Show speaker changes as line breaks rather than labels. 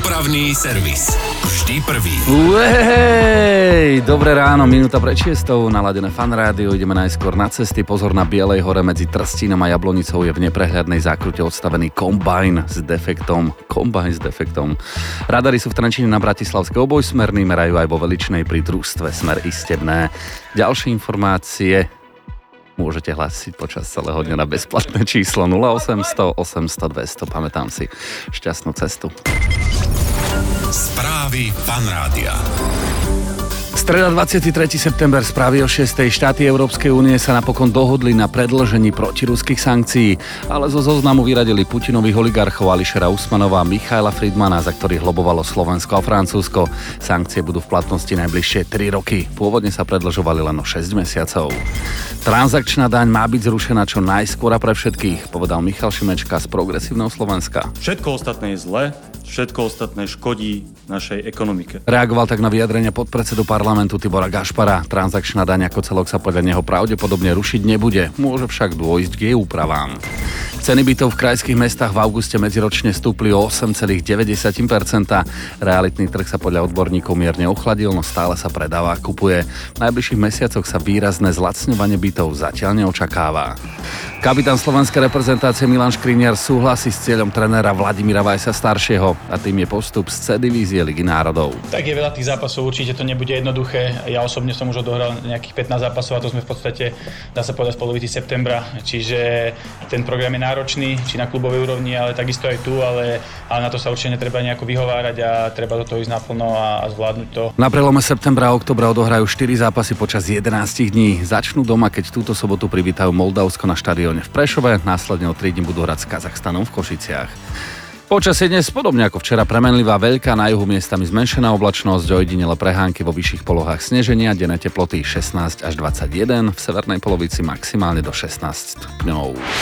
Dopravný servis. Vždy prvý.
Dobré ráno, minúta pred 6, naladené Fan Rádio. Ideme najskôr na cesty. Pozor, na Bielej hore medzi Trstínom a Jablonicou je v neprehľadnej zákrute odstavený kombajn s defektom. Radary sú v Trenčíne na Bratislavské obojsmerný, merajú aj vo Veličnej pri družstve Smer Istebné. Ďalšie informácie môžete hlásiť počas celého dňa na bezplatné číslo 0800 800 200. Pamätám si, šťastnú cestu.
Správy Fan Rádia.
Streda 23. september, správy o 6. Štáty Európskej únie sa napokon dohodli na predĺžení protiruských sankcií, ale zo zoznamu vyradili Putinových oligarchov Ališera Usmanova a Michaela Friedmana, za ktorých lobovalo Slovensko a Francúzsko. Sankcie budú v platnosti najbližšie 3 roky. Pôvodne sa predĺžovali len o 6 mesiacov. Transakčná daň má byť zrušená čo najskôr a pre všetkých, povedal Michal Šimečka z Progresívneho Slovenska.
Všetko ostatné je zle, všetko ostatné škodí našej ekonomike.
Reagoval tak na vyjadrenia podpredsedu parlamentu Tibora Gašpara. Transakčná daň ako celok sa podľa neho pravdepodobne rušiť nebude. Môže však dôjsť k jej úpravám. Ceny bytov v krajských mestách v auguste medziročne stúpli o 8,9%. Realitný trh sa podľa odborníkov mierne ochladil, no stále sa predáva a kupuje. V najbližších mesiacoch sa výrazné zlacňovanie bytov zatiaľ neočakáva. Kapitán slovenskej reprezentácie Milan Škriniar súhlasí s cieľom trénera Vladimíra Vajsa staršieho a tým je postup z C divízie Ligy národov.
Tak je veľa tých zápasov, určite to nebude jednoduché. Ja osobne som už odohral nejakých 15 zápasov a to sme v podstate, dá sa povedať, v polovici septembra, čiže ten program je náročný, či na klubovej úrovni, ale takisto aj tu, ale na to sa určite netreba nejako vyhovárať a treba do toho ísť naplno a zvládnuť to.
Na prelome septembra a októbra odohrajú 4 zápasy počas 11 dní. Začnú doma, keď túto sobotu privítajú Moldavsko na štadióne v Prešove, následne o 3 dní budú hrať s Kazachstanom v Košiciach. Počasie dnes podobne ako včera premenlivá, veľká, na juhu miestami zmenšená oblačnosť, ojedinele prehánky vo vyšších polohách sneženia, denné teploty 16 až 21, v severnej polovici maximálne do 16 stupňov.